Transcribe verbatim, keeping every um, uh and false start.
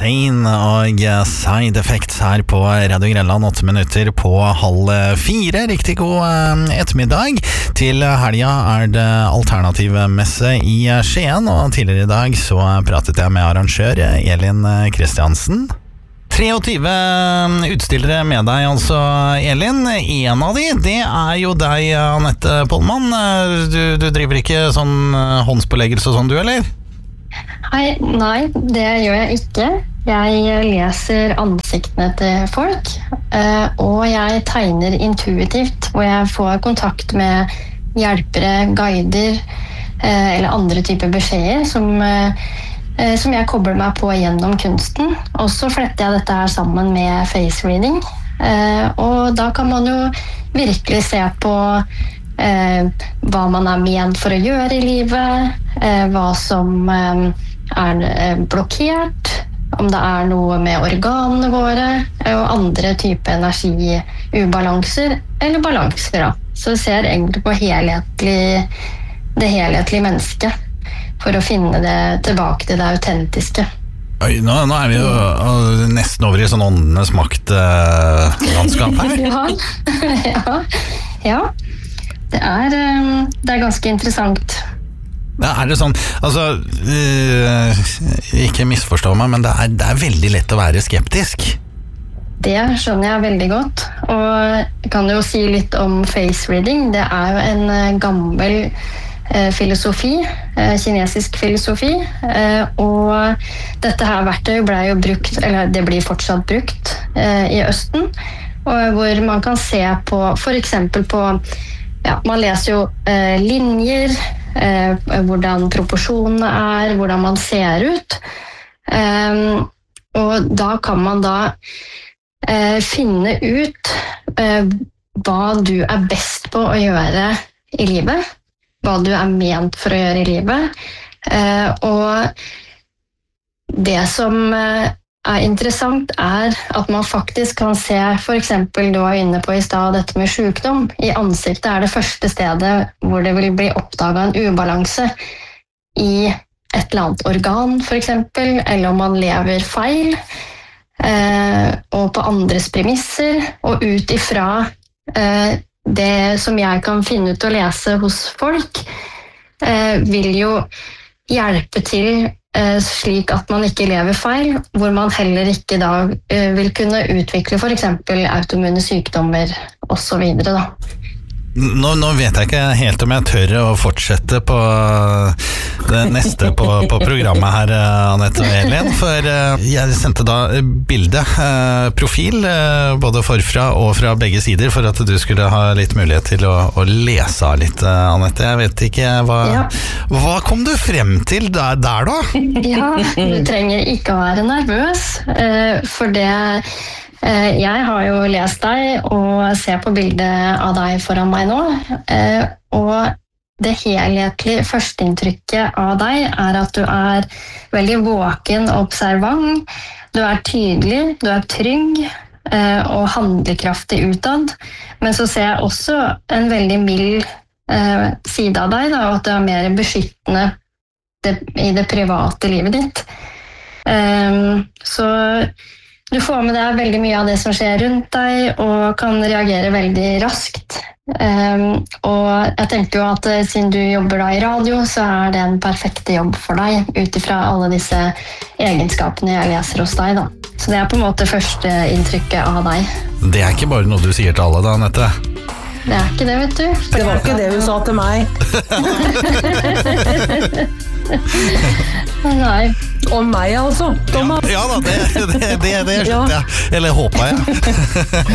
Pain og Side Effects her på Radio Grenland, åtte minutter på halv fire. Riktig god ettermiddag. Til helga er det alternativmesse i Skien, og tidligere i dag så pratet jeg med arrangør Elin Kristiansen. treogtyve utstillere med deg, altså, Elin. En av de, det er jo deg, Anette Pollmann. Du, du driver ikke sånn håndspåleggelse og sånn, du, eller? Hei, nei, det gjør jeg ikke. Jeg leser ansiktene til folk, og jeg tegner intuitivt, hvor jeg får kontakt med hjelpere, guider, eller andre typer beskjeder som, som jeg kobler meg på gjennom kunsten. Og så fletter jeg dette her sammen med face reading, og da kan man jo virkelig se på eh, hva man er ment for å gjøre i livet, eh, hva som eh, er blokkert, om det er noe med organene våre og andre typer energiubalanser eller balanser. Da. Så vi ser egentlig på helhetlig, det helhetlige mennesket for å finne det tilbake til det autentiske. Oi, nå, nå er vi jo uh, nesten over i sånn åndenes makt-landskap uh, her. ja, ja, ja. Det er, um, det er ganske interessant. Ja, er det sånn, altså, uh, ikke misforstå meg, men det er, det er veldig lett å være skeptisk. Det skjønner jeg veldig godt, og jeg kan jo si litt om face reading. Det er jo en uh, gammel uh, filosofi, uh, kinesisk filosofi, uh, og dette her verktøy ble jo brukt, eller det blir fortsatt brukt uh, i Østen, og hvor man kan se på, for eksempel på, ja, man leser jo uh, linjer, Eh, hvordan proporsjonene er, hvordan man ser ut. Eh, og da kan man da eh, finne ut eh, hva du er best på å gjøre i livet, hva du er ment for å gjøre i livet. Eh, og det som eh, er interessant er at man faktisk kan se, for eksempel du var inne på i stad, dette med sykdom. I ansiktet er det første stedet hvor det vil bli oppdaget en ubalanse i et eller annet organ, for eksempel, eller om man lever feil, eh, og på andres premisser, og ut ifra eh, det som jeg kan finne ut å lese hos folk, eh, vil jo hjelpe til slik at man ikke lever feil, hvor man heller ikke da vil kunne utvikle for eksempel autoimmune sykdommer og så videre da. Nå, nå vet jeg ikke helt om jeg tør å fortsette på det neste på, på programmet her, Anette og Elin, for jeg sendte da bilde, profil, både forfra og fra begge sider, for at du skulle ha litt mulighet til å, å lese litt, Anette. Jeg vet ikke, hva, ja. hva kom du frem til der, der da? Ja, du trenger ikke å være nervøs, for det jeg har jo lest deg og ser på bildet av deg foran meg nå, og det helhetlige førsteinntrykket av deg er at du er veldig våken og observant, du er tydelig, du er trygg og handlekraftig utad, men så ser jeg også en veldig mild side av deg, da, og at du er mer beskyttende i det private livet ditt. Så du får med deg veldig mye av det som skjer rundt deg, og kan reagere veldig raskt. Um, og jeg tenker jo at siden du jobber da i radio, så er det en perfekt jobb for deg, utifra alle disse egenskapene jeg leser hos deg da. Så det er på en måte første inntrykket av deg. Det er ikke bare noe du sier til alle da, Anette? Det er ikke det, vet du. Det var ikke det hun sa til meg. Nei. Om meg altså, Thomas. Ja, ja da, det, det, det, det skjønte jeg. Eller håper jeg.